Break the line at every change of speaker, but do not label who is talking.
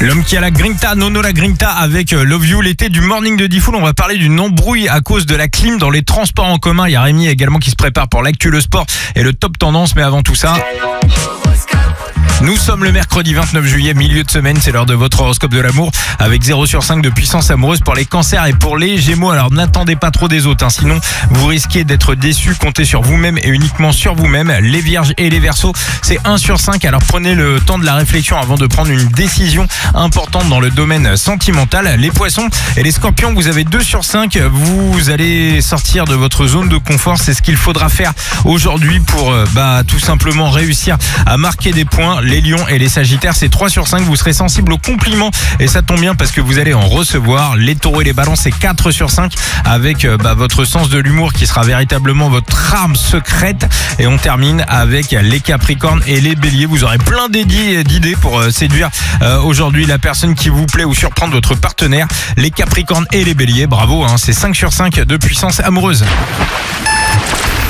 L'homme qui a la grinta, Nono la grinta avec Love You, l'été du morning de Diffoul. On va parler d'une embrouille à cause de la clim dans les transports en commun. Il y a Rémi également qui se prépare pour l'actu, le sport et le top tendance. Mais avant tout ça, nous sommes le mercredi 29 juillet, milieu de semaine, c'est l'heure de votre horoscope de l'amour avec 0 sur 5 de puissance amoureuse pour les cancers et pour les gémeaux. Alors n'attendez pas trop des autres, sinon vous risquez d'être déçus. Comptez sur vous-même et uniquement sur vous-même. Les vierges et les verseaux, c'est 1 sur 5. Alors prenez le temps de la réflexion avant de prendre une décision importante dans le domaine sentimental. Les poissons et les scorpions, vous avez 2 sur 5. Vous allez sortir de votre zone de confort. C'est ce qu'il faudra faire aujourd'hui pour tout simplement réussir à marquer des points. Les lions et les sagittaires, c'est 3 sur 5. Vous serez sensible aux compliments et ça tombe bien parce que vous allez en recevoir. Les taureaux et les balances, c'est 4 sur 5 avec votre sens de l'humour qui sera véritablement votre arme secrète. Et on termine avec les capricornes et les béliers. Vous aurez plein d'idées pour séduire aujourd'hui la personne qui vous plaît ou surprendre votre partenaire. Les capricornes et les béliers, bravo, c'est 5 sur 5 de puissance amoureuse.